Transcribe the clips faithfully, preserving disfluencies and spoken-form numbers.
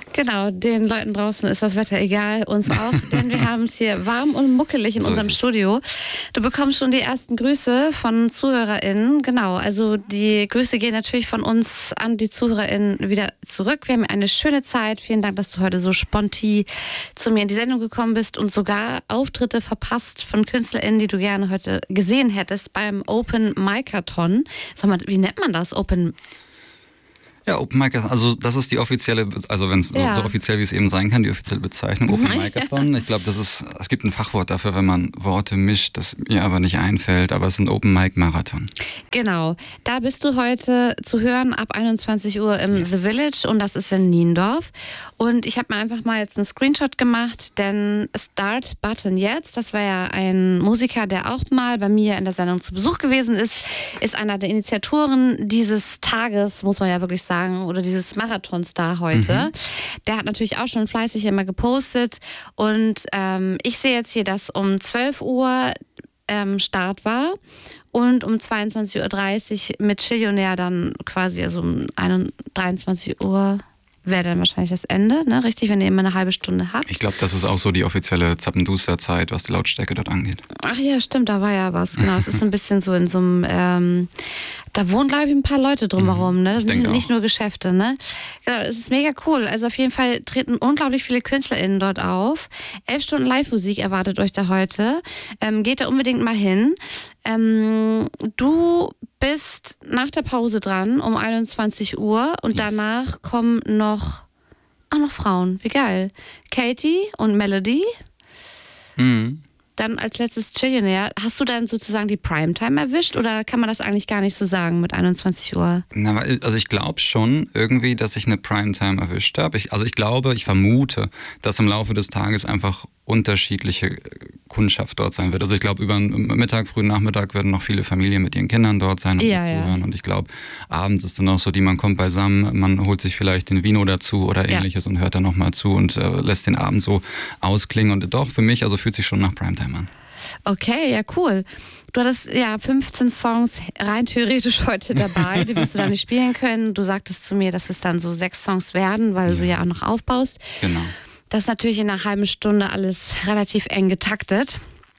Genau, den Leuten draußen ist das Wetter egal, uns auch, denn wir haben es hier warm und muckelig in so unserem Studio. Du bekommst schon die ersten Grüße von ZuhörerInnen. Genau, also die Grüße gehen natürlich von uns an die ZuhörerInnen wieder zurück. Wir haben eine schöne Zeit. Vielen Dank, dass du heute so spontan zu mir in die Sendung gekommen bist und sogar Auftritte verpasst von KünstlerInnen, die du gerne heute gesehen hättest beim Open Mic-a-thon. Sag mal, wie nennt man das? Open Ja, Open Mic, also das ist die offizielle, also wenn es ja. so, so offiziell wie es eben sein kann, die offizielle Bezeichnung, Open Mic-a-thon. Ich glaube, das ist, es gibt ein Fachwort dafür, wenn man Worte mischt, das mir aber nicht einfällt, aber es ist ein Open Mic Marathon. Genau, da bist du heute zu hören ab einundzwanzig Uhr im yes. The Village und das ist in Niendorf. Und ich habe mir einfach mal jetzt einen Screenshot gemacht, denn Start Button jetzt, das war ja ein Musiker, der auch mal bei mir in der Sendung zu Besuch gewesen ist, ist einer der Initiatoren dieses Tages, muss man ja wirklich sagen, oder dieses Marathons da heute. Mhm. Der hat natürlich auch schon fleißig immer gepostet und ähm, ich sehe jetzt hier, dass um zwölf Uhr ähm, Start war und um zweiundzwanzig Uhr dreißig mit Chillionär dann quasi, also um dreiundzwanzig Uhr wäre dann wahrscheinlich das Ende, ne? Richtig, wenn ihr immer eine halbe Stunde habt. Ich glaube, das ist auch so die offizielle Zappenduster-Zeit, was die Lautstärke dort angeht. Ach ja, stimmt, da war ja was. Genau, es ist ein bisschen so in so einem, ähm, da wohnen, glaube ich, ein paar Leute drumherum, ne? Das sind nicht auch. Nur Geschäfte, ne? Genau, es ist mega cool. Also auf jeden Fall treten unglaublich viele KünstlerInnen dort auf. Elf Stunden Live-Musik erwartet euch da heute. Ähm, geht da unbedingt mal hin. Ähm, du bist nach der Pause dran um einundzwanzig Uhr und yes. danach kommen noch, auch noch Frauen. Wie geil. Katie und Melody. Mhm. Dann als letztes Chillionär. Hast du dann sozusagen die Primetime erwischt oder kann man das eigentlich gar nicht so sagen mit einundzwanzig Uhr? Na, also ich glaube schon irgendwie, dass ich eine Primetime erwischt habe. Ich, also ich glaube, ich vermute, dass im Laufe des Tages einfach unterschiedliche Kundschaft dort sein wird. Also ich glaube, über den Mittag, frühen Nachmittag werden noch viele Familien mit ihren Kindern dort sein und ja, zuhören. Ja. Und ich glaube, abends ist dann auch so, die man kommt beisammen, man holt sich vielleicht den Vino dazu oder ähnliches ja. und hört dann nochmal zu und äh, lässt den Abend so ausklingen. Und doch, für mich, also fühlt sich schon nach Primetime an. Okay, ja cool. Du hattest ja fünfzehn Songs rein theoretisch heute dabei, die wirst du dann nicht spielen können. Du sagtest zu mir, dass es dann so sechs Songs werden, weil ja. du ja auch noch aufbaust. Genau. Das ist natürlich in einer halben Stunde alles relativ eng getaktet.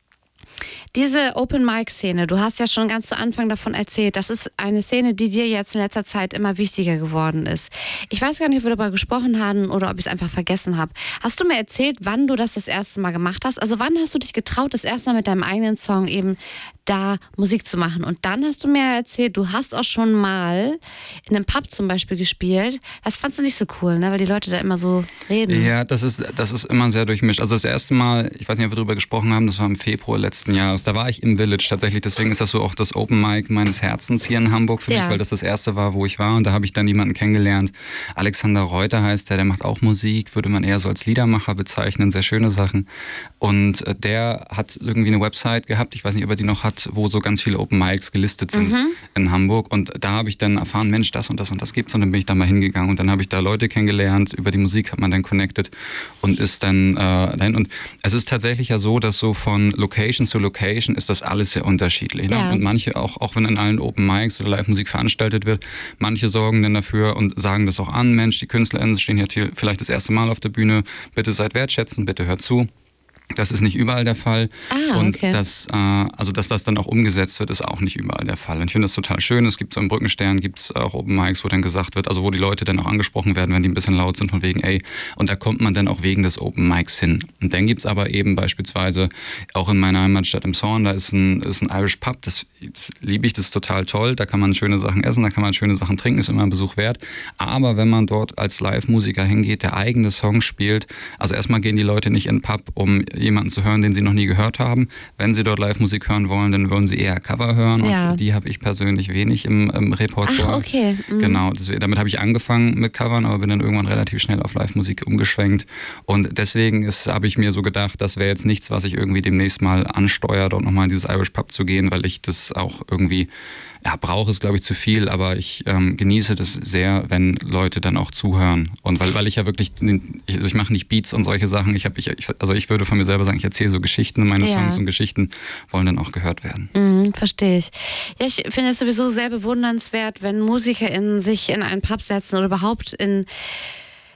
Diese Open-Mic-Szene, du hast ja schon ganz zu Anfang davon erzählt, das ist eine Szene, die dir jetzt in letzter Zeit immer wichtiger geworden ist. Ich weiß gar nicht, ob wir darüber gesprochen haben oder ob ich es einfach vergessen habe. Hast du mir erzählt, wann du das das erste Mal gemacht hast? Also wann hast du dich getraut, das erste Mal mit deinem eigenen Song eben da Musik zu machen? Und dann hast du mir erzählt, du hast auch schon mal in einem Pub zum Beispiel gespielt. Das fandst du nicht so cool, ne? Weil die Leute da immer so reden. Ja, das ist, das ist immer sehr durchmischt. Also das erste Mal, ich weiß nicht, ob wir darüber gesprochen haben, das war im Februar letzten Jahres. Da war ich im Village tatsächlich, deswegen ist das so auch das Open Mic meines Herzens hier in Hamburg für ja. mich, weil das das erste war, wo ich war und da habe ich dann jemanden kennengelernt. Alexander Reuter heißt der, der macht auch Musik, würde man eher so als Liedermacher bezeichnen, sehr schöne Sachen. Und der hat irgendwie eine Website gehabt, ich weiß nicht, ob er die noch hat, wo so ganz viele Open Mics gelistet sind mhm. in Hamburg und da habe ich dann erfahren, Mensch, das und das und das gibt's und dann bin ich da mal hingegangen und dann habe ich da Leute kennengelernt, über die Musik hat man dann connected und ist dann äh, dahin und es ist tatsächlich ja so, dass so von Location zu Location ist das alles sehr unterschiedlich. Ne? Ja. Und manche, auch, auch wenn in allen Open Mics oder Live-Musik veranstaltet wird, manche sorgen dann dafür und sagen das auch an, Mensch, die KünstlerInnen stehen hier vielleicht das erste Mal auf der Bühne, bitte seid wertschätzend, bitte hört zu. Das ist nicht überall der Fall. Ah, und okay. das, äh, also dass das dann auch umgesetzt wird, ist auch nicht überall der Fall. Und ich finde das total schön. Es gibt so im Brückenstern, gibt es auch Open Mics, wo dann gesagt wird, also wo die Leute dann auch angesprochen werden, wenn die ein bisschen laut sind, von wegen, ey, und da kommt man dann auch wegen des Open Mics hin. Und dann gibt es aber eben beispielsweise auch in meiner Heimatstadt im Zorn, da ist ein, ist ein Irish Pub, das, das liebe ich, das ist total toll. Da kann man schöne Sachen essen, da kann man schöne Sachen trinken, ist immer ein Besuch wert. Aber wenn man dort als Live-Musiker hingeht, der eigene Song spielt, also erstmal gehen die Leute nicht in den Pub, um jemanden zu hören, den sie noch nie gehört haben. Wenn sie dort Live-Musik hören wollen, dann wollen sie eher Cover hören. Ja. Und die habe ich persönlich wenig im, im Repertoire. Ach, okay. Mhm. Genau, das, damit habe ich angefangen mit Covern, aber bin dann irgendwann relativ schnell auf Live-Musik umgeschwenkt. Und deswegen habe ich mir so gedacht, das wäre jetzt nichts, was ich irgendwie demnächst mal ansteuere, dort nochmal in dieses Irish Pub zu gehen, weil ich das auch irgendwie, ja, brauche es, glaube ich, zu viel, aber ich ähm, genieße das sehr, wenn Leute dann auch zuhören. Und weil, weil ich ja wirklich, ich, also ich mache nicht Beats und solche Sachen, ich, hab, ich, ich also ich würde von mir selber sagen, ich erzähle so Geschichten, meine ja. Songs und Geschichten wollen dann auch gehört werden. Mhm, verstehe ich. Ja, ich finde es sowieso sehr bewundernswert, wenn MusikerInnen sich in einen Pub setzen oder überhaupt in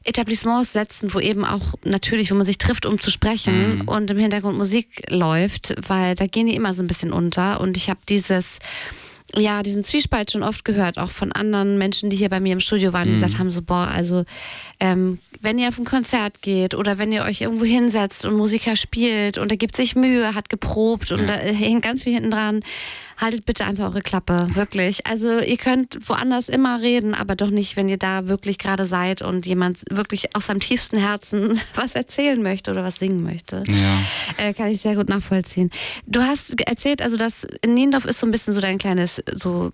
Etablissements setzen, wo eben auch natürlich, wo man sich trifft, um zu sprechen mhm. und im Hintergrund Musik läuft, weil da gehen die immer so ein bisschen unter und ich habe dieses, ja, diesen Zwiespalt schon oft gehört, auch von anderen Menschen, die hier bei mir im Studio waren, die mhm. gesagt haben so, boah, also ähm, wenn ihr auf ein Konzert geht oder wenn ihr euch irgendwo hinsetzt und Musiker spielt und er gibt sich Mühe, hat geprobt und ja. da hängt ganz viel hinten dran, haltet bitte einfach eure Klappe, wirklich. Also ihr könnt woanders immer reden, aber doch nicht, wenn ihr da wirklich gerade seid und jemand wirklich aus seinem tiefsten Herzen was erzählen möchte oder was singen möchte. Ja. Äh, kann ich sehr gut nachvollziehen. Du hast erzählt, also das in Niendorf ist so ein bisschen so dein kleines, so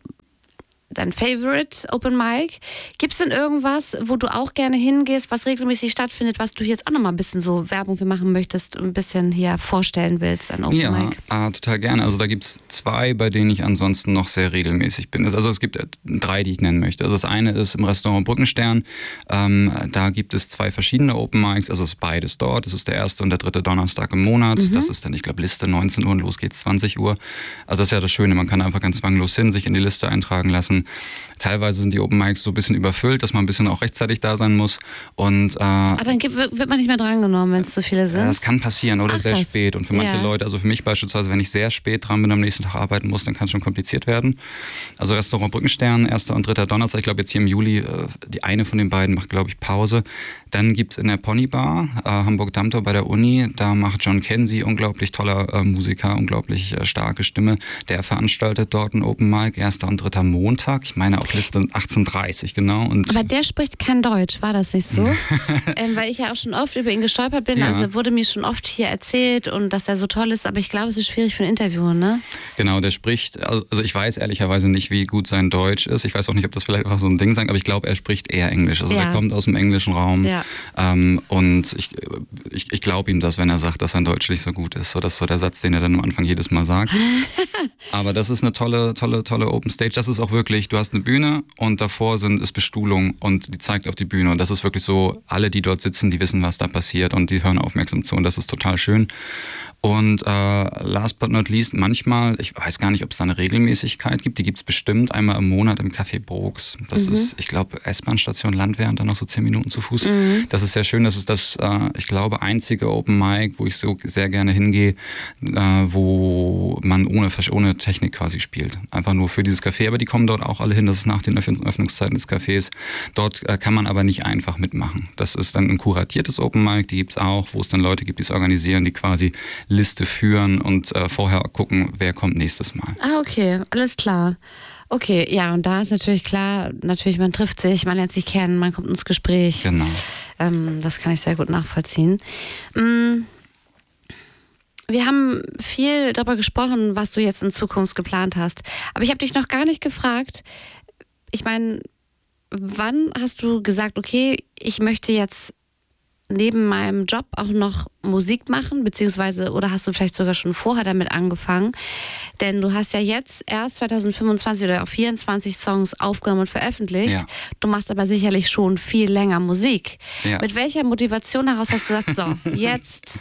dein Favorite Open Mic. Gibt es denn irgendwas, wo du auch gerne hingehst, was regelmäßig stattfindet, was du jetzt auch nochmal ein bisschen so Werbung für machen möchtest und ein bisschen hier vorstellen willst an Open ja, Mic? Ja, äh, total gerne. Also da gibt es zwei, bei denen ich ansonsten noch sehr regelmäßig bin. Also es gibt drei, die ich nennen möchte. Also das eine ist im Restaurant Brückenstern. Ähm, da gibt es zwei verschiedene Open Mics. Also es ist beides dort. Das ist der erste und der dritte Donnerstag im Monat. Mhm. Das ist dann, ich glaube, Liste neunzehn Uhr und los geht's zwanzig Uhr. Also das ist ja das Schöne. Man kann einfach ganz zwanglos hin, sich in die Liste eintragen lassen. Teilweise sind die Open Mics so ein bisschen überfüllt, dass man ein bisschen auch rechtzeitig da sein muss. Und, äh, ah, dann gibt, wird man nicht mehr drangenommen, wenn es zu viele sind? Ja, das kann passieren oder Ach, sehr krass. spät. Und für manche ja. Leute, also für mich beispielsweise, wenn ich sehr spät dran bin, am nächsten Tag arbeiten muss, dann kann es schon kompliziert werden. Also Restaurant Brückenstern, erster und dritter Donnerstag. Ich glaube jetzt hier im Juli, äh, die eine von den beiden macht, glaube ich, Pause. Dann gibt es in der Pony Bar, äh, Hamburg-Dammtor bei der Uni, da macht John Kenzie, unglaublich toller äh, Musiker, unglaublich äh, starke Stimme. Der veranstaltet dort ein Open Mic, erster und dritter Montag. Ich meine auch Liste achtzehn Uhr dreißig, genau. Und aber der spricht kein Deutsch, war das nicht so? ähm, weil ich ja auch schon oft über ihn gestolpert bin, ja. also wurde mir schon oft hier erzählt und dass er so toll ist, aber ich glaube, es ist schwierig für ein Interview, ne? Genau, der spricht, also ich weiß ehrlicherweise nicht, wie gut sein Deutsch ist. Ich weiß auch nicht, ob das vielleicht einfach so ein Ding sein, aber ich glaube, er spricht eher Englisch. Also ja. er kommt aus dem englischen Raum. Ja. Ähm, und ich, ich, ich glaube ihm das, wenn er sagt, dass sein Deutsch nicht so gut ist. So, das ist so der Satz, den er dann am Anfang jedes Mal sagt. Aber das ist eine tolle, tolle, tolle Open Stage. Das ist auch wirklich, du hast eine Bühne und davor sind, ist Bestuhlung und die zeigt auf die Bühne. Und das ist wirklich so, alle, die dort sitzen, die wissen, was da passiert und die hören aufmerksam zu und das ist total schön. Und äh, last but not least, manchmal, ich weiß gar nicht, ob es da eine Regelmäßigkeit gibt, die gibt es bestimmt einmal im Monat im Café Brooks. Das mhm. ist, ich glaube, S-Bahn-Station Landwehr und dann noch so zehn Minuten zu Fuß. Mhm. Das ist sehr schön, das ist das, äh, ich glaube, einzige Open Mic, wo ich so sehr gerne hingehe, äh, wo man ohne, ohne Technik quasi spielt. Einfach nur für dieses Café, aber die kommen dort auch alle hin, das ist nach den Öffnungszeiten des Cafés. Dort äh, kann man aber nicht einfach mitmachen. Das ist dann ein kuratiertes Open Mic, die gibt es auch, wo es dann Leute gibt, die es organisieren, die quasi Liste führen und äh, vorher gucken, wer kommt nächstes Mal. Ah, okay, alles klar. Okay, ja, und da ist natürlich klar, natürlich, man trifft sich, man lernt sich kennen, man kommt ins Gespräch. Genau. Ähm, das kann ich sehr gut nachvollziehen. Mm. Wir haben viel darüber gesprochen, was du jetzt in Zukunft geplant hast. Aber ich habe dich noch gar nicht gefragt, ich meine, wann hast du gesagt, okay, ich möchte jetzt neben meinem Job auch noch Musik machen, beziehungsweise, oder hast du vielleicht sogar schon vorher damit angefangen? Denn du hast ja jetzt erst zwanzig fünfundzwanzig oder auch vierundzwanzig Songs aufgenommen und veröffentlicht. Ja. Du machst aber sicherlich schon viel länger Musik. Ja. Mit welcher Motivation heraus hast du gesagt, so, jetzt...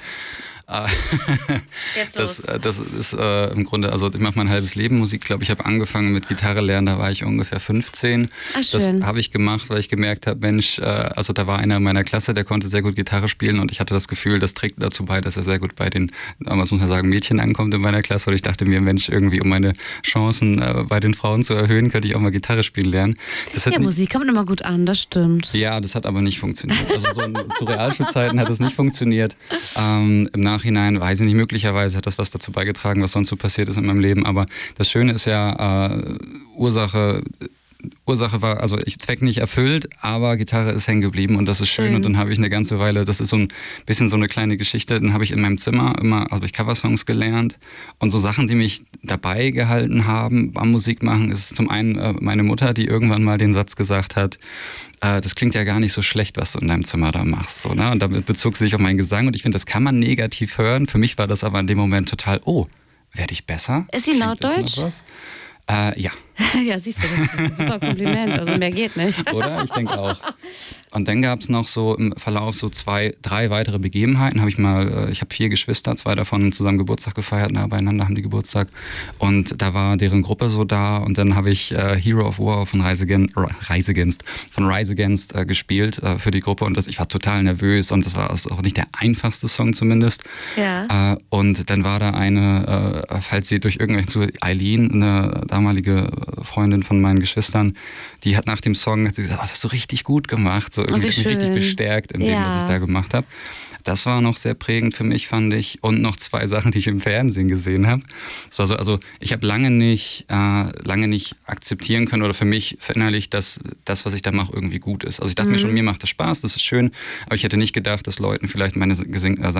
Jetzt das, das ist äh, im Grunde, also ich mache mein halbes Leben Musik. Ich glaube, ich habe angefangen mit Gitarre lernen, da war ich ungefähr fünfzehn. Ach, schön. Das habe ich gemacht, weil ich gemerkt habe, Mensch, äh, also da war einer in meiner Klasse, der konnte sehr gut Gitarre spielen und ich hatte das Gefühl, das trägt dazu bei, dass er sehr gut bei den, was muss man sagen, Mädchen ankommt in meiner Klasse. Und ich dachte mir, Mensch, irgendwie um meine Chancen äh, bei den Frauen zu erhöhen, könnte ich auch mal Gitarre spielen lernen. Das ja, hat Musik kommt immer gut an, das stimmt. Ja, das hat aber nicht funktioniert. Also so in, zu Realschulzeiten hat das nicht funktioniert. Ähm, Im Nachhinein weiß ich nicht, möglicherweise hat das was dazu beigetragen, was sonst so passiert ist in meinem Leben. Aber das Schöne ist ja, äh, Ursache, Ursache war, also ich Zweck nicht erfüllt, aber Gitarre ist hängen geblieben und das ist schön. schön. Und dann habe ich eine ganze Weile, das ist so ein bisschen so eine kleine Geschichte, dann habe ich in meinem Zimmer immer, also ich Coversongs gelernt und so Sachen, die mich dabei gehalten haben beim Musikmachen, ist zum einen äh, meine Mutter, die irgendwann mal den Satz gesagt hat, äh, das klingt ja gar nicht so schlecht, was du in deinem Zimmer da machst. So, ne? Und damit bezog sie sich auf meinen Gesang und ich finde, das kann man negativ hören. Für mich war das aber in dem Moment total, oh, werde ich besser? Ist sie laut Deutsch? Äh, ja. Ja, siehst du, das ist ein super Kompliment, also mehr geht nicht. Oder? Ich denke auch. Und dann gab es noch so im Verlauf so zwei, drei weitere Begebenheiten. Habe ich mal, ich habe vier Geschwister, zwei davon zusammen Geburtstag gefeiert, nah beieinander haben die Geburtstag. Und da war deren Gruppe so da und dann habe ich äh, Hero of War von Rise Against, Rise Against, von Rise Against äh, gespielt äh, für die Gruppe und das, ich war total nervös und das war auch nicht der einfachste Song zumindest. Ja. Äh, und dann war da eine, äh, falls sie durch irgendwelchen zu Eileen, eine damalige Freundin von meinen Geschwistern, die hat nach dem Song hat sie gesagt, oh, das hast du richtig gut gemacht. So irgendwie hat mich richtig bestärkt in dem, ja. was ich da gemacht habe. Das war noch sehr prägend für mich, fand ich. Und noch zwei Sachen, die ich im Fernsehen gesehen habe. Also, also ich habe lange nicht, äh, lange nicht akzeptieren können oder für mich verinnerlicht, dass das, was ich da mache, irgendwie gut ist. Also ich dachte mhm. mir schon, mir macht das Spaß, das ist schön. Aber ich hätte nicht gedacht, dass Leuten vielleicht meine Gesing äh,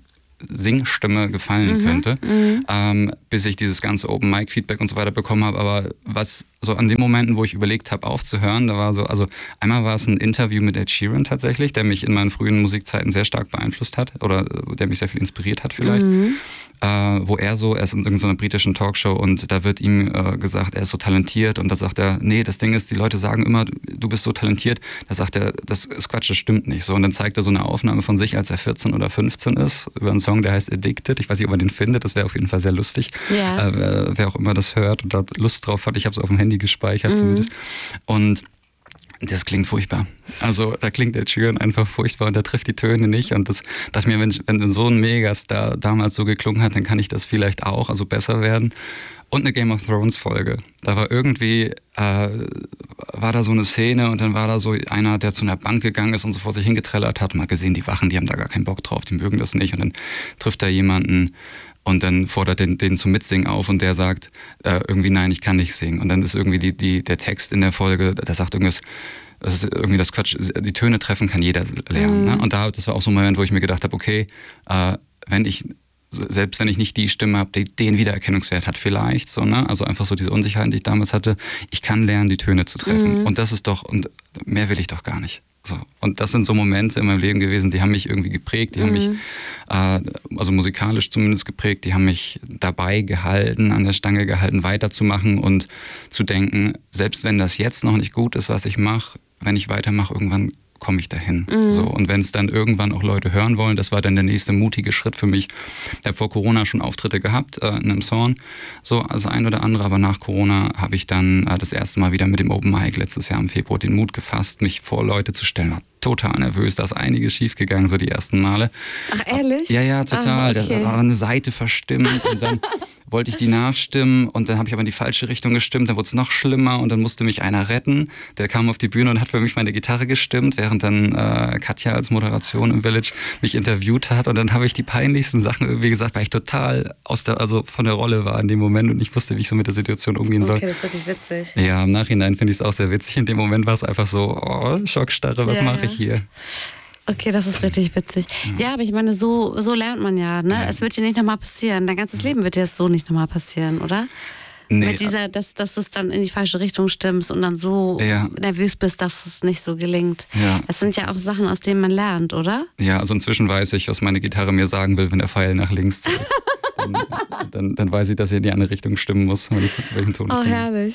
Singstimme gefallen mhm, könnte, mhm. Ähm, bis ich dieses ganze Open-Mic-Feedback und so weiter bekommen habe. Aber was so an den Momenten, wo ich überlegt habe, aufzuhören, da war so, also einmal war es ein Interview mit Ed Sheeran tatsächlich, der mich in meinen frühen Musikzeiten sehr stark beeinflusst hat oder der mich sehr viel inspiriert hat vielleicht. Mhm. Äh, wo er so, er ist in irgendeiner britischen Talkshow und da wird ihm äh, gesagt, er ist so talentiert und da sagt er, nee, das Ding ist, die Leute sagen immer, du bist so talentiert. Da sagt er, das ist Quatsch, das stimmt nicht. So, und dann zeigt er so eine Aufnahme von sich, als er vierzehn oder fünfzehn ist, über einen Song, der heißt Addicted. Ich weiß nicht, ob man den findet, das wäre auf jeden Fall sehr lustig. Ja. Äh, wer auch immer das hört und da Lust drauf hat, ich habe es auf dem Handy gespeichert mhm. zumindest. Und das klingt furchtbar. Also da klingt der Sheeran einfach furchtbar und der trifft die Töne nicht. Und das dachte mir, wenn, wenn so ein Megastar damals so geklungen hat, dann kann ich das vielleicht auch, also besser werden. Und eine Game of Thrones Folge. Da war irgendwie, äh, war da so eine Szene und dann war da so einer, der zu einer Bank gegangen ist und so vor sich hingetrellert hat. Mal gesehen, die Wachen, die haben da gar keinen Bock drauf, die mögen das nicht. Und dann trifft er jemanden und dann fordert den, den zum Mitsingen auf und der sagt äh, irgendwie, nein, ich kann nicht singen. Und dann ist irgendwie die, die, der Text in der Folge, der sagt irgendwas, das ist irgendwie das Quatsch, die Töne treffen kann jeder lernen. Mhm. Ne? Und da, das war auch so ein Moment, wo ich mir gedacht habe, okay, äh, wenn ich, selbst wenn ich nicht die Stimme habe, die den Wiedererkennungswert hat vielleicht, so, ne? Also einfach so diese Unsicherheit, die ich damals hatte, ich kann lernen, die Töne zu treffen. Mhm. Und das ist doch, und mehr will ich doch gar nicht. So. Und das sind so Momente in meinem Leben gewesen, die haben mich irgendwie geprägt, die mhm. haben mich, äh, also musikalisch zumindest geprägt, die haben mich dabei gehalten, an der Stange gehalten, weiterzumachen und zu denken, selbst wenn das jetzt noch nicht gut ist, was ich mache, wenn ich weitermache, irgendwann komme ich dahin. Mhm. So, und wenn es dann irgendwann auch Leute hören wollen, das war dann der nächste mutige Schritt für mich. Ich habe vor Corona schon Auftritte gehabt äh, in einem Song, so also ein oder andere, aber nach Corona habe ich dann äh, das erste Mal wieder mit dem Open Mic letztes Jahr im Februar den Mut gefasst, mich vor Leute zu stellen. War total nervös, da ist einiges schief gegangen, so die ersten Male. Ach, ehrlich? Ja, ja, total. Ah, okay. Da war eine Seite verstimmt und dann wollte ich die nachstimmen und dann habe ich aber in die falsche Richtung gestimmt, dann wurde es noch schlimmer und dann musste mich einer retten. Der kam auf die Bühne und hat für mich meine Gitarre gestimmt, während dann äh, Katja als Moderation im Village mich interviewt hat und dann habe ich die peinlichsten Sachen irgendwie gesagt, weil ich total aus der, also von der Rolle war in dem Moment und ich wusste, wie ich so mit der Situation umgehen soll. Okay, das ist wirklich witzig. Ja, im Nachhinein finde ich es auch sehr witzig. In dem Moment war es einfach so, oh, Schockstarre, was ja, mache ich hier? Okay, das ist richtig witzig. Ja, aber ich meine, so, so lernt man ja, ne? Ja. Es wird dir nicht nochmal passieren. Dein ganzes Leben wird dir das so nicht nochmal passieren, oder? Nee. Mit dieser, dass, dass du es dann in die falsche Richtung stimmst und dann so ja. nervös bist, dass es nicht so gelingt. Ja. Das sind ja auch Sachen, aus denen man lernt, oder? Ja, also inzwischen weiß ich, was meine Gitarre mir sagen will, wenn der Pfeil nach links zeigt. dann, dann, dann weiß ich, dass ich in die andere Richtung stimmen muss, wenn ich zu welchem Ton Oh, herrlich.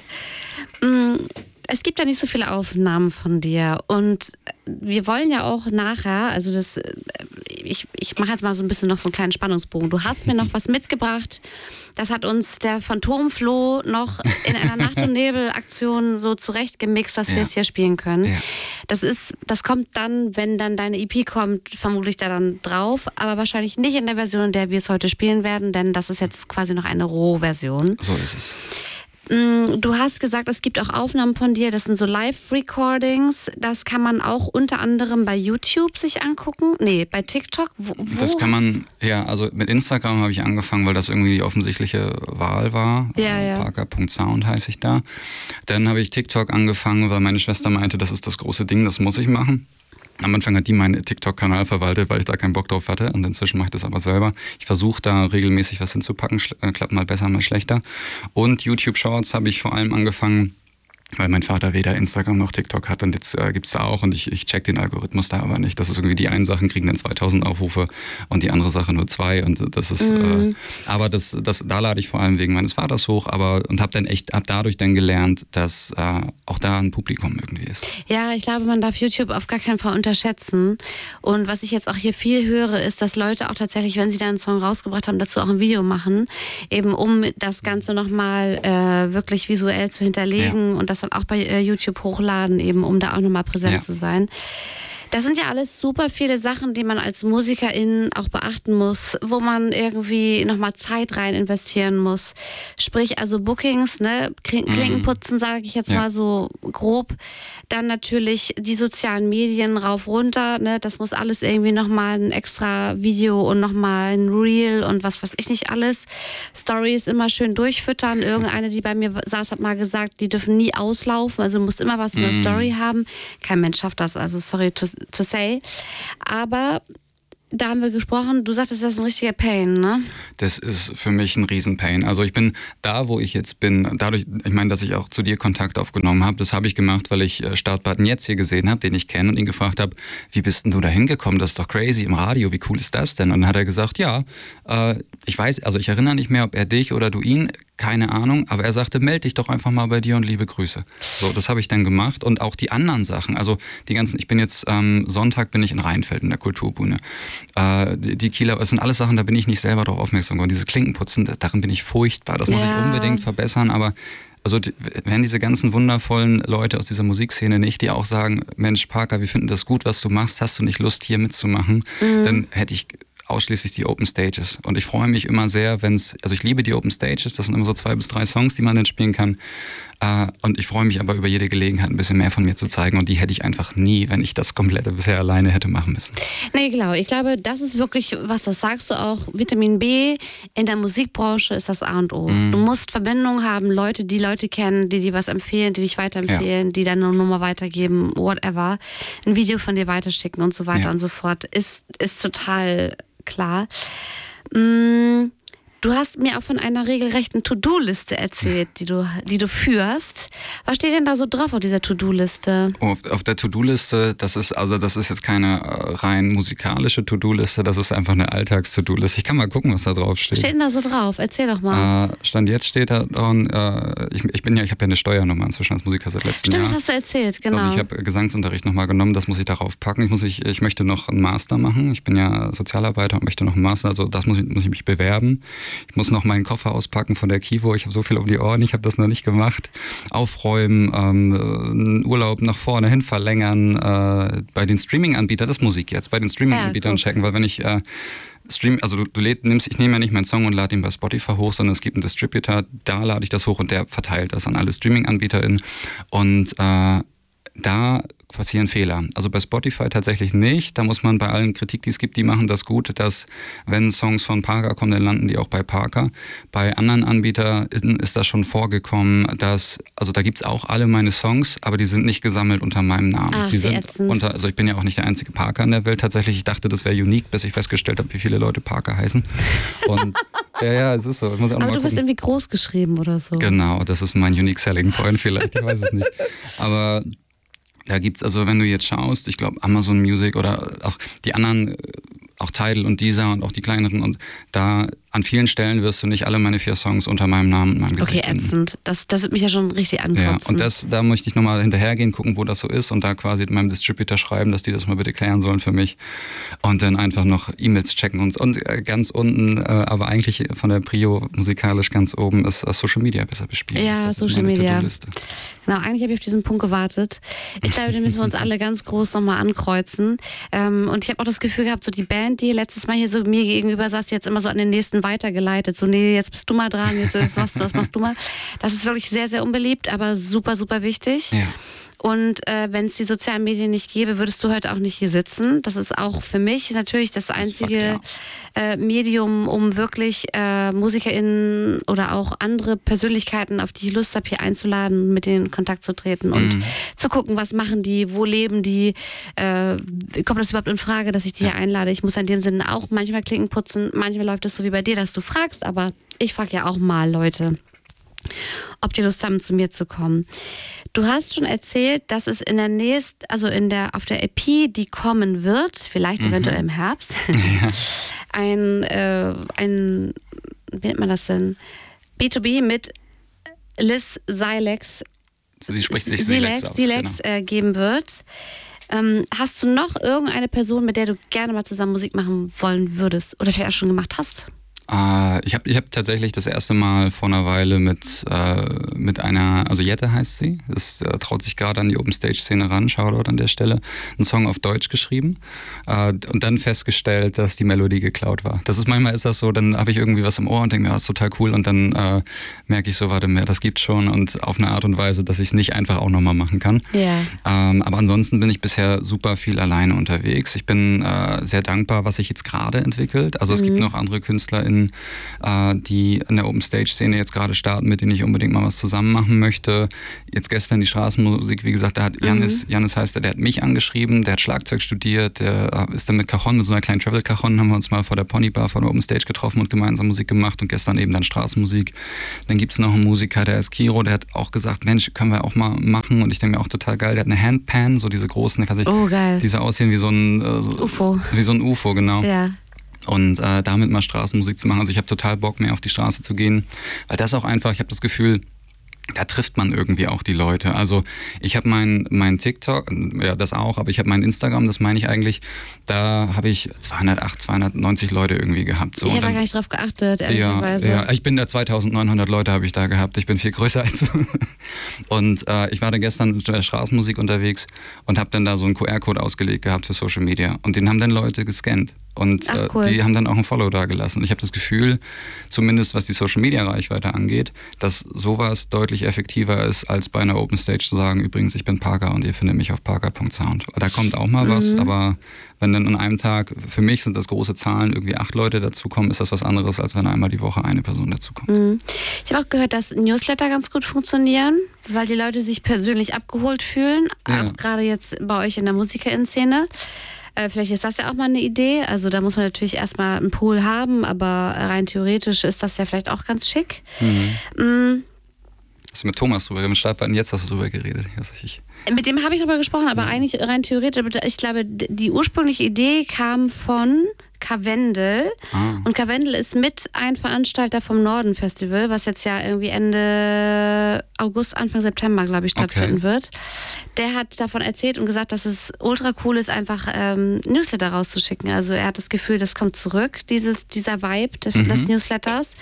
Es gibt ja nicht so viele Aufnahmen von dir und wir wollen ja auch nachher, also das, ich, ich mache jetzt mal so ein bisschen noch so einen kleinen Spannungsbogen. Du hast mir noch was mitgebracht, das hat uns der Phantomflo noch in einer Nacht- und Nebel-Aktion so zurechtgemixt, dass ja. wir es hier spielen können. Ja. Das ist, das kommt dann, wenn dann deine E P kommt, vermutlich da dann drauf, aber wahrscheinlich nicht in der Version, in der wir es heute spielen werden, denn das ist jetzt quasi noch eine Rohversion. So ist es. Du hast gesagt, es gibt auch Aufnahmen von dir, das sind so Live-Recordings. Das kann man auch unter anderem bei YouTube sich angucken. Nee, bei TikTok. Wo, wo das kann man, ja, also mit Instagram habe ich angefangen, weil das irgendwie die offensichtliche Wahl war. Ja, ja. Parker Punkt Sound heiße ich da. Dann habe ich TikTok angefangen, weil meine Schwester meinte, das ist das große Ding, das muss ich machen. Am Anfang hat die meinen TikTok-Kanal verwaltet, weil ich da keinen Bock drauf hatte. Und inzwischen mache ich das aber selber. Ich versuche da regelmäßig was hinzupacken. Klappt mal besser, mal schlechter. Und YouTube Shorts habe ich vor allem angefangen, weil mein Vater weder Instagram noch TikTok hat und jetzt äh, gibt's da auch und ich, ich check den Algorithmus da aber nicht. Das ist irgendwie, die einen Sachen kriegen dann zweitausend Aufrufe und die andere Sache nur zwei und das ist, mhm. äh, aber das, das, da lade ich vor allem wegen meines Vaters hoch, aber und habe dann echt, hab dadurch dann gelernt, dass äh, auch da ein Publikum irgendwie ist. Ja, ich glaube, man darf YouTube auf gar keinen Fall unterschätzen und was ich jetzt auch hier viel höre, ist, dass Leute auch tatsächlich, wenn sie da einen Song rausgebracht haben, dazu auch ein Video machen, eben um das Ganze nochmal äh, wirklich visuell zu hinterlegen ja. und das dann auch bei äh, YouTube hochladen, eben um da auch nochmal präsent ja. zu sein. Das sind ja alles super viele Sachen, die man als Musikerin auch beachten muss, wo man irgendwie nochmal Zeit rein investieren muss. Sprich, also Bookings, ne, Klinkenputzen, sage ich jetzt ja. mal so grob. Dann natürlich die sozialen Medien rauf, runter, ne, das muss alles irgendwie nochmal ein extra Video und nochmal ein Reel und was weiß ich nicht alles. Stories immer schön durchfüttern. Irgendeine, die bei mir saß, hat mal gesagt, die dürfen nie auslaufen, also du musst immer was in der Story haben. Kein Mensch schafft das, also sorry to to say. Aber da haben wir gesprochen, du sagtest, das ist ein richtiger Pain, ne? Das ist für mich ein Riesen-Pain. Also ich bin da, wo ich jetzt bin, dadurch, ich meine, dass ich auch zu dir Kontakt aufgenommen habe, das habe ich gemacht, weil ich Startbutton jetzt hier gesehen habe, den ich kenne und ihn gefragt habe, wie bist denn du da hingekommen? Das ist doch crazy im Radio, wie cool ist das denn? Und dann hat er gesagt, ja, äh, ich weiß, also ich erinnere nicht mehr, ob er dich oder du ihn, keine Ahnung, aber er sagte, melde dich doch einfach mal bei dir und liebe Grüße. So, das habe ich dann gemacht und auch die anderen Sachen, also die ganzen, ich bin jetzt, ähm, Sonntag bin ich in Rheinfeld in der Kulturbühne. Äh, die, die Kieler, das sind alles Sachen, da bin ich nicht selber darauf aufmerksam geworden. Diese Klinkenputzen, darin bin ich furchtbar, das muss ja. ich unbedingt verbessern, aber also wenn diese ganzen wundervollen Leute aus dieser Musikszene nicht, die auch sagen, Mensch Parker, wir finden das gut, was du machst, hast du nicht Lust hier mitzumachen, mhm. dann hätte ich ausschließlich die Open Stages. Und ich freue mich immer sehr, wenn es, also ich liebe die Open Stages, das sind immer so zwei bis drei Songs, die man dann spielen kann. Äh, und ich freue mich aber über jede Gelegenheit, ein bisschen mehr von mir zu zeigen. Und die hätte ich einfach nie, wenn ich das komplette bisher alleine hätte machen müssen. Nee, genau. Ich glaube, das ist wirklich, was das sagst du auch, Vitamin B in der Musikbranche ist das A und O. Mm. Du musst Verbindungen haben, Leute, die Leute kennen, die dir was empfehlen, die dich weiterempfehlen, ja. die deine Nummer weitergeben, whatever. Ein Video von dir weiterschicken und so weiter ja. und so fort. Ist, ist total klar. Mm. Du hast mir auch von einer regelrechten To-Do-Liste erzählt, die du, die du führst. Was steht denn da so drauf auf dieser To-Do-Liste? Auf, auf der To-Do-Liste, das ist also das ist jetzt keine rein musikalische To-Do-Liste, das ist einfach eine Alltags-To-Do-Liste. Ich kann mal gucken, was da drauf steht. Was steht denn da so drauf? Erzähl doch mal. Äh, Stand jetzt steht da dran, äh, ich, ich bin ja, ich habe ja eine Steuernummer inzwischen als Musiker seit letztem Stimmt, Jahr. Stimmt, hast du erzählt, genau. Also ich habe Gesangsunterricht nochmal genommen, das muss ich darauf packen. Ich, muss, ich, ich möchte noch einen Master machen. Ich bin ja Sozialarbeiter und möchte noch einen Master, also das muss ich, muss ich mich bewerben. Ich muss noch meinen Koffer auspacken von der Kivo. Ich habe so viel um die Ohren, ich habe das noch nicht gemacht. Aufräumen, ähm, Urlaub nach vorne hin verlängern. Äh, bei den Streaming-Anbietern, das ist Musik jetzt, bei den Streaming-Anbietern ja, checken, weil wenn ich äh, Stream, also du, du läd, nimmst, ich nehme ja nicht meinen Song und lade ihn bei Spotify hoch, sondern es gibt einen Distributor, da lade ich das hoch und der verteilt das an alle Streaming-AnbieterInnen. Und äh, da passieren Fehler. Also bei Spotify tatsächlich nicht. Da muss man bei allen Kritik, die es gibt, die machen das gut, dass wenn Songs von Parker kommen, dann landen die auch bei Parker. Bei anderen Anbietern ist das schon vorgekommen, dass, also da gibt es auch alle meine Songs, aber die sind nicht gesammelt unter meinem Namen. Ach, die sind unter, also ich bin ja auch nicht der einzige Parker in der Welt tatsächlich. Ich dachte, das wäre unique, bis ich festgestellt habe, wie viele Leute Parker heißen. Und ja, ja, es ist so. Ich muss auch aber mal du gucken. bist irgendwie groß geschrieben oder so. Genau, das ist mein unique selling point vielleicht, ich weiß es nicht. Aber da gibt's also, wenn du jetzt schaust, ich glaube Amazon Music oder auch die anderen, auch Tidal und Deezer und auch die kleineren und da an vielen Stellen wirst du nicht alle meine vier Songs unter meinem Namen und meinem Gesicht finden. Okay, ätzend. Das, das wird mich ja schon richtig ankotzen. Ja, und das, da möchte ich nochmal hinterhergehen, gucken, wo das so ist und da quasi meinem Distributor schreiben, dass die das mal bitte klären sollen für mich und dann einfach noch E-Mails checken und, und ganz unten, äh, aber eigentlich von der Prio musikalisch ganz oben ist uh, Social Media besser bespielen. Ja, das Social Media. Genau, eigentlich habe ich auf diesen Punkt gewartet. Ich glaube, den müssen wir uns alle ganz groß nochmal ankreuzen. Ähm, und ich habe auch das Gefühl gehabt, so die Band, die letztes Mal hier so mir gegenüber saß, jetzt immer so an den nächsten weitergeleitet. So, nee, jetzt bist du mal dran, jetzt, jetzt machst du das, machst du mal. Das ist wirklich sehr, sehr unbeliebt, aber super, super wichtig. Ja. Und äh, wenn es die sozialen Medien nicht gäbe, würdest du heute auch nicht hier sitzen. Das ist auch für mich natürlich das einzige äh, Medium, um wirklich äh, MusikerInnen oder auch andere Persönlichkeiten, auf die ich Lust habe, hier einzuladen, mit denen in Kontakt zu treten und mhm. zu gucken, was machen die, wo leben die, äh, kommt das überhaupt in Frage, dass ich die ja. hier einlade. Ich muss in dem Sinne auch manchmal Klinken putzen, manchmal läuft es so wie bei dir, dass du fragst, aber ich frage ja auch mal Leute. ob die Lust haben, zu mir zu kommen. Du hast schon erzählt, dass es in der nächsten, also in der, auf der E P, die kommen wird, vielleicht mhm. eventuell im Herbst, ja. ein, äh, ein, wie nennt man das denn? B zwei B mit Liz Silex. Sie spricht sich Silex, Silex aus, Silex genau. äh, geben wird. Ähm, hast du noch irgendeine Person, mit der du gerne mal zusammen Musik machen wollen würdest oder vielleicht auch schon gemacht hast? Uh, ich habe ich hab tatsächlich das erste Mal vor einer Weile mit, äh, mit einer, also Jette heißt sie, das äh, traut sich gerade an die Open-Stage-Szene ran, Shoutout an der Stelle, einen Song auf Deutsch geschrieben uh, und dann festgestellt, dass die Melodie geklaut war. Das ist, manchmal ist das so, dann habe ich irgendwie was im Ohr und denke mir, ja, das ist total cool und dann äh, merke ich so, warte mal, das gibt's schon und auf eine Art und Weise, dass ich es nicht einfach auch nochmal machen kann. Yeah. Ähm, aber ansonsten bin ich bisher super viel alleine unterwegs. Ich bin äh, sehr dankbar, was sich jetzt gerade entwickelt. Also mhm. es gibt noch andere KünstlerInnen, die in der Open-Stage-Szene jetzt gerade starten, mit denen ich unbedingt mal was zusammen machen möchte. Jetzt gestern die Straßenmusik, wie gesagt, da hat Janis, mhm. Janis heißt der, der hat mich angeschrieben, der hat Schlagzeug studiert, der ist dann mit Cajon, mit so einer kleinen Travel-Cajon, haben wir uns mal vor der Ponybar, vor der Open-Stage getroffen und gemeinsam Musik gemacht und gestern eben dann Straßenmusik. Dann gibt es noch einen Musiker, der ist Kiro, der hat auch gesagt, Mensch, können wir auch mal machen und ich denke mir auch total geil, der hat eine Handpan, so diese großen, ich weiß nicht, oh, geil. Diese aussehen wie so ein äh, so, U F O. Wie so ein U F O, genau. Ja. Und äh, damit mal Straßenmusik zu machen. Also ich habe total Bock, mehr auf die Straße zu gehen, weil das auch einfach, ich habe das Gefühl, da trifft man irgendwie auch die Leute. Also ich habe mein, mein TikTok, ja das auch, aber ich habe mein Instagram, das meine ich eigentlich, da habe ich zweihundertacht, zweihundertneunzig Leute irgendwie gehabt. So. Ich habe da gar nicht drauf geachtet, ehrlicherweise. Ja, ja, ich bin da zweitausendneunhundert Leute habe ich da gehabt, ich bin viel größer als du. Und äh, ich war da gestern mit der Straßenmusik unterwegs und habe dann da so einen Q R-Code ausgelegt gehabt für Social Media und den haben dann Leute gescannt. Und Ach, cool. äh, die haben dann auch ein Follow da gelassen. Ich habe das Gefühl, zumindest was die Social-Media-Reichweite angeht, dass sowas deutlich effektiver ist, als bei einer Open Stage zu sagen, übrigens, ich bin Parker und ihr findet mich auf parker punkt sound. Da kommt auch mal mhm. was, aber wenn dann an einem Tag, für mich sind das große Zahlen, irgendwie acht Leute dazukommen, ist das was anderes, als wenn einmal die Woche eine Person dazukommt. Mhm. Ich habe auch gehört, dass Newsletter ganz gut funktionieren, weil die Leute sich persönlich abgeholt fühlen, ja. Auch gerade jetzt bei euch in der Musikerinnen-Szene. Äh, vielleicht ist das ja auch mal eine Idee. Also da muss man natürlich erstmal einen Pool haben, aber rein theoretisch ist das ja vielleicht auch ganz schick. Mhm. Mhm. Hast du mit Thomas drüber, mit Startbutton jetzt hast du drüber geredet. Ich. Mit dem habe ich drüber gesprochen, aber mhm. eigentlich rein theoretisch. Ich glaube, die ursprüngliche Idee kam von Karwendel. Ah. Und Karwendel ist mit ein Veranstalter vom Norden Festival, was jetzt ja irgendwie Ende August, Anfang September, glaube ich, stattfinden okay. wird. Der hat davon erzählt und gesagt, dass es ultra cool ist, einfach ähm, Newsletter rauszuschicken. Also er hat das Gefühl, das kommt zurück, dieses, dieser Vibe des, mhm. des Newsletters.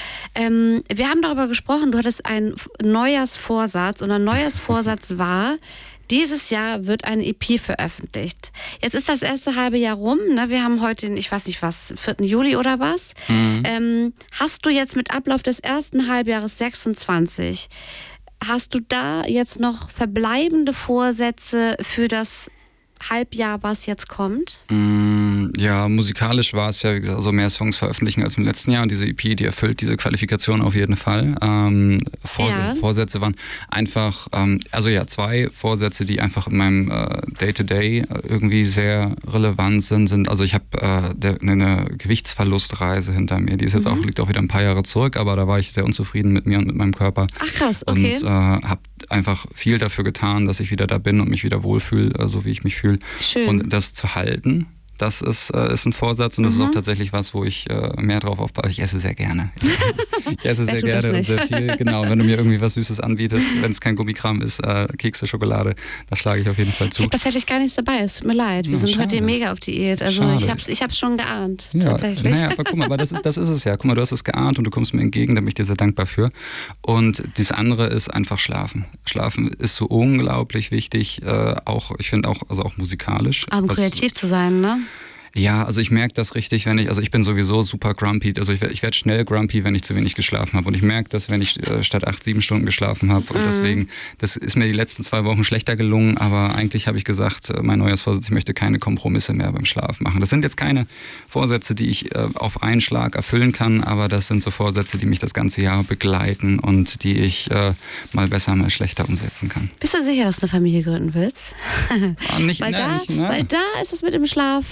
Ähm, wir haben darüber gesprochen, du hattest einen Neujahrsvorsatz und ein Neujahrsvorsatz war, dieses Jahr wird eine E P veröffentlicht. Jetzt ist das erste halbe Jahr rum, ne? Wir haben heute, den, ich weiß nicht was, vierten Juli oder was. Mhm. Ähm, hast du jetzt mit Ablauf des ersten Halbjahres sechsundzwanzig, hast du da jetzt noch verbleibende Vorsätze für das Halbjahr, was jetzt kommt? Mm, ja, musikalisch war es ja, wie gesagt, also mehr Songs veröffentlichen als im letzten Jahr und diese E P, die erfüllt diese Qualifikation auf jeden Fall. Ähm, Vors- ja. Vorsätze waren einfach, ähm, also ja, zwei Vorsätze, die einfach in meinem äh, Day-to-Day irgendwie sehr relevant sind, sind, also ich habe äh, eine Gewichtsverlustreise hinter mir, die ist jetzt mhm. auch, liegt auch wieder ein paar Jahre zurück, aber da war ich sehr unzufrieden mit mir und mit meinem Körper. Ach krass, okay. Und äh, habe einfach viel dafür getan, dass ich wieder da bin und mich wieder wohlfühle, äh, so wie ich mich fühle. Schön. Und das zu halten, das ist, äh, ist ein Vorsatz und das mhm. ist auch tatsächlich was, wo ich äh, mehr drauf aufpasse. Ich esse sehr gerne. Ich esse sehr gerne und sehr viel. Genau, wenn du mir irgendwie was Süßes anbietest, wenn es kein Gummikram ist, äh, Kekse, Schokolade, da schlage ich auf jeden Fall zu. Ich habe tatsächlich gar nichts dabei, es tut mir leid. Wir ja, sind schade. Heute mega auf Diät. Also schade. ich habe es ich hab's schon geahnt, ja, tatsächlich. Naja, aber guck mal, aber das, ist, das ist es ja. Guck mal, du hast es geahnt und du kommst mir entgegen, da bin ich dir sehr dankbar für. Und das andere ist einfach Schlafen. Schlafen ist so unglaublich wichtig, äh, auch, ich finde auch, also auch musikalisch. Aber um kreativ zu sein, ne? Ja, also ich merke das richtig, wenn ich, also ich bin sowieso super grumpy, also ich, ich werde schnell grumpy, wenn ich zu wenig geschlafen habe und ich merke das, wenn ich äh, statt acht, sieben Stunden geschlafen habe und mhm. deswegen, das ist mir die letzten zwei Wochen schlechter gelungen, aber eigentlich habe ich gesagt, mein Neujahrsvorsatz, ich möchte keine Kompromisse mehr beim Schlaf machen. Das sind jetzt keine Vorsätze, die ich äh, auf einen Schlag erfüllen kann, aber das sind so Vorsätze, die mich das ganze Jahr begleiten und die ich äh, mal besser, mal schlechter umsetzen kann. Bist du sicher, dass du eine Familie gründen willst? Ah, nicht, weil, nein, da, nicht, ne? weil da ist es mit dem Schlaf. Ja, ja, ja.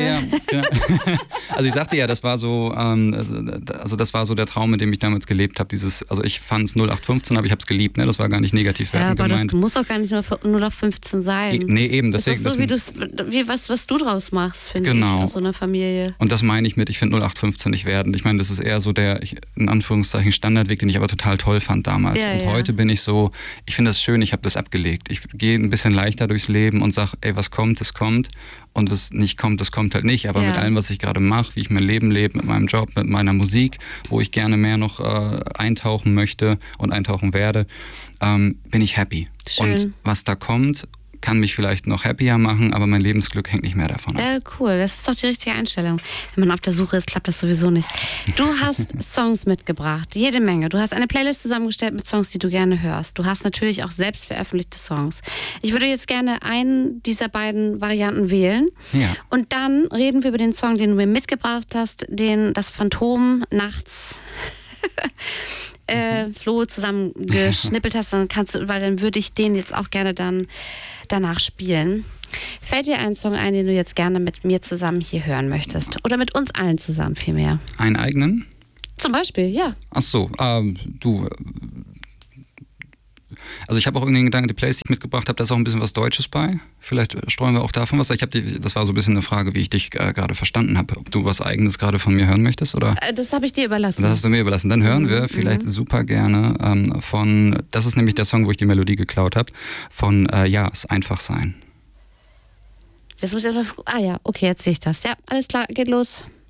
ja, genau. Also ich sagte ja, das war so, ähm, also das war so der Traum, mit dem ich damals gelebt habe. Dieses, also ich fand es null acht fünfzehn, aber ich habe es geliebt, ne? Das war gar nicht negativ ja, aber gemeint. Das muss auch gar nicht nur null acht fünfzehn sein. E, nee, eben, deswegen. Das ist so, wie du's, wie was, was du draus machst, finde genau. ich, aus so einer Familie. Und das meine ich mit, ich finde null acht fünfzehn nicht werden. Ich meine, das ist eher so der, ich, in Anführungszeichen, Standardweg, den ich aber total toll fand damals. Ja, und ja. heute bin ich so, ich finde das schön, ich habe das abgelegt. Ich gehe ein bisschen leichter durchs Leben und sage, ey, was kommt, das kommt. Und was nicht kommt, das kommt halt nicht. Aber ja. mit allem, was ich gerade mache, wie ich mein Leben lebe, mit meinem Job, mit meiner Musik, wo ich gerne mehr noch äh, eintauchen möchte und eintauchen werde, ähm, bin ich happy. Schön. Und was da kommt, kann mich vielleicht noch happier machen, aber mein Lebensglück hängt nicht mehr davon ab. Ja, cool. Das ist doch die richtige Einstellung. Wenn man auf der Suche ist, klappt das sowieso nicht. Du hast Songs mitgebracht, jede Menge. Du hast eine Playlist zusammengestellt mit Songs, die du gerne hörst. Du hast natürlich auch selbst veröffentlichte Songs. Ich würde jetzt gerne einen dieser beiden Varianten wählen. Ja. Und dann reden wir über den Song, den du mir mitgebracht hast, den das Phantom nachts äh, Flo zusammengeschnippelt hast, dann kannst du, weil dann würde ich den jetzt auch gerne dann danach spielen. Fällt dir ein Song ein, den du jetzt gerne mit mir zusammen hier hören möchtest? Oder mit uns allen zusammen vielmehr? Einen eigenen? Zum Beispiel, ja. Ach so, ähm, du... Also ich habe auch irgendwie den Gedanken, die Playlist, die ich mitgebracht habe, da ist auch ein bisschen was Deutsches bei. Vielleicht streuen wir auch davon was. Ich habe die, das war so ein bisschen eine Frage, wie ich dich äh, gerade verstanden habe. Ob du was Eigenes gerade von mir hören möchtest, oder? Äh, das habe ich dir überlassen. Das hast du mir überlassen. Dann hören wir mhm. vielleicht super gerne ähm, von, das ist nämlich der Song, wo ich die Melodie geklaut habe, von äh, Ja, es einfach sein. Das muss ich erstmal, ah ja, okay, jetzt sehe ich das. Ja, alles klar, geht los.